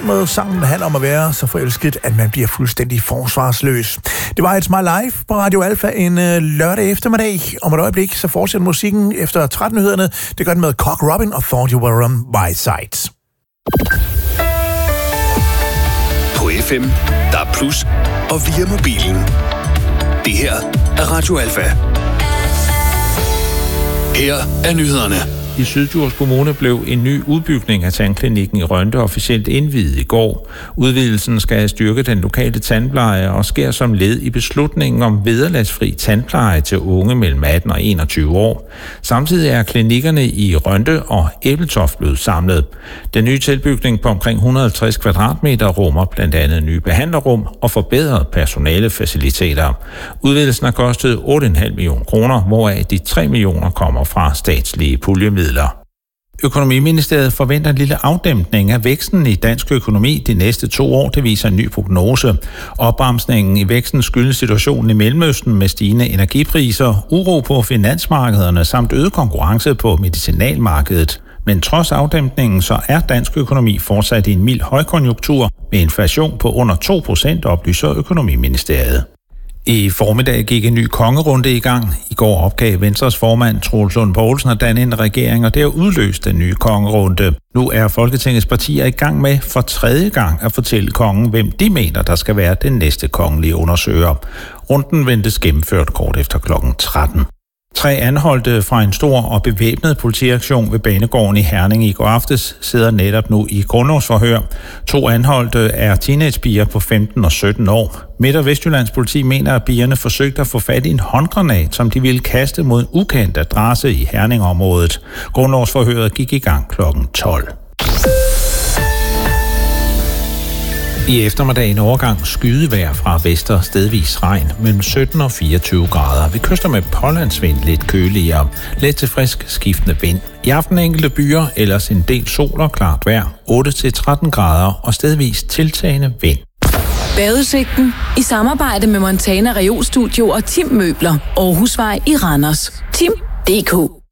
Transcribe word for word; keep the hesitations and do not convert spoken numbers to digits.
den måde sangen handler om at være så forelsket, at man bliver fuldstændig forsvarsløs. Det var It's My Life på Radio Alpha en øh, lørdag eftermiddag. Om et øjeblik så fortsætter musikken efter tretten-nyhederne. Det gør den med Cock Robin og Thought You Were On My Side. På F M, der er plus, og via mobilen. Det her er Radio Alpha. Her er nyhederne. I Syddjurs Kommune blev en ny udbygning af tandklinikken i Rønde officielt indviet i går. Udvidelsen skal styrke den lokale tandpleje og sker som led i beslutningen om vederlagsfri tandpleje til unge mellem atten og enogtyve år. Samtidig er klinikkerne i Rønde og Ebeltoft blevet samlet. Den nye tilbygning på omkring et hundrede og halvtreds kvadratmeter rummer blandt andet nye behandlerrum og forbedrede personalefaciliteter. Udvidelsen har kostet otte komma fem millioner kroner, hvoraf de tre millioner kommer fra statslige puljemidler. Økonomiministeriet forventer en lille afdæmpning af væksten i dansk økonomi de næste to år, det viser en ny prognose. Opbremsningen i væksten skyldes situationen i Mellemøsten med stigende energipriser, uro på finansmarkederne samt øget konkurrence på medicinalmarkedet. Men trods afdæmpningen, så er dansk økonomi fortsat i en mild højkonjunktur med inflation på under to procent, oplyser Økonomiministeriet. I formiddag gik en ny kongerunde i gang. I går opgav Venstres formand Troels Lund Poulsen at danne en regering, og det har udløst den nye kongerunde. Nu er Folketingets partier i gang med for tredje gang at fortælle kongen, hvem de mener, der skal være den næste kongelige undersøger. Runden ventes gennemført kort efter klokken tretten. Tre anholdte fra en stor og bevæbnet politiaktion ved Banegården i Herning i går aftes sidder netop nu i grundlovsforhør. To anholdte er teenagepiger på femten og sytten år. Midt- og Vestjyllands politi mener, at pigerne forsøgte at få fat i en håndgranat, som de ville kaste mod en ukendt adresse i Herning-området. Grundlovsforhøret gik i gang klokken tolv. I eftermiddagen overgang skydevejr fra vester, stedvis regn mellem sytten og fireogtyve grader. Vi kyster med pålandsvind lidt køligere, let til frisk skiftende vind. I aften enkelte byer, ellers en del sol og klart vejr, otte til tretten grader og stedvis tiltagende vind. Badeudsigten i samarbejde med Montana Reol Studio og Tim Møbler, Aarhusvej i Randers. Tim punktum d k